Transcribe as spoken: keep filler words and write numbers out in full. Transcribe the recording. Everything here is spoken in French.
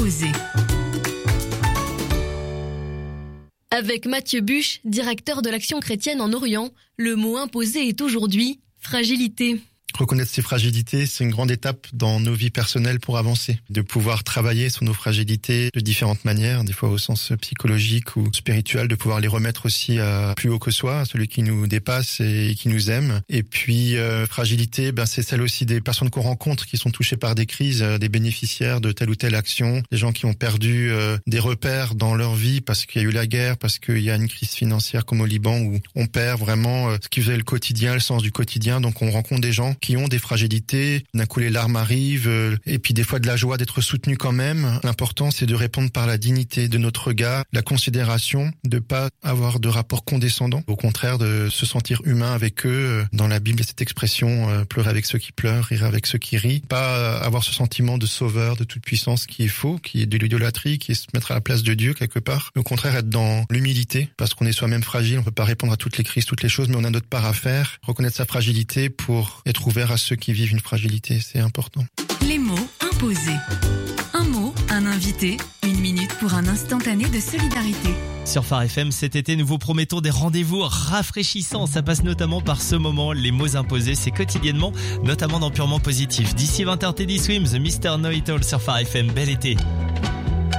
imposés. Avec Mathieu Buche, directeur de l'Action chrétienne en Orient, le mot imposé est aujourd'hui fragilité. Reconnaître ses fragilités, c'est une grande étape dans nos vies personnelles pour avancer. De pouvoir travailler sur nos fragilités de différentes manières, des fois au sens psychologique ou spirituel, de pouvoir les remettre aussi à plus haut que soi, à celui qui nous dépasse et qui nous aime. Et puis, euh, fragilité, ben, c'est celle aussi des personnes qu'on rencontre qui sont touchées par des crises, euh, des bénéficiaires de telle ou telle action, des gens qui ont perdu euh, des repères dans leur vie parce qu'il y a eu la guerre, parce qu'il y a une crise financière comme au Liban où on perd vraiment euh, ce qui faisait le quotidien, le sens du quotidien. Donc on rencontre des gens qui ont des fragilités, d'un coup les larmes arrivent, euh, et puis des fois de la joie d'être soutenu quand même. L'important c'est de répondre par la dignité de notre regard, la considération, de pas avoir de rapport condescendant, au contraire de se sentir humain avec eux. Dans la Bible il y a cette expression euh, pleurer avec ceux qui pleurent, rire avec ceux qui rient, pas euh, avoir ce sentiment de sauveur, de toute puissance qui est faux, qui est de l'idolâtrie, qui est se mettre à la place de Dieu quelque part. Au contraire être dans l'humilité, parce qu'on est soi-même fragile, on peut pas répondre à toutes les crises, toutes les choses, mais on a notre part à faire, reconnaître sa fragilité pour être ouvert à ceux qui vivent une fragilité, c'est important. Les mots imposés. Un mot, un invité, une minute pour un instantané de solidarité. Sur Phare F M, cet été, nous vous promettons des rendez-vous rafraîchissants. Ça passe notamment par ce moment, les mots imposés, c'est quotidiennement, notamment dans Purement Positif. D'ici vingt heures, Teddy Swims, Mister Know It All sur Phare F M. Bel été.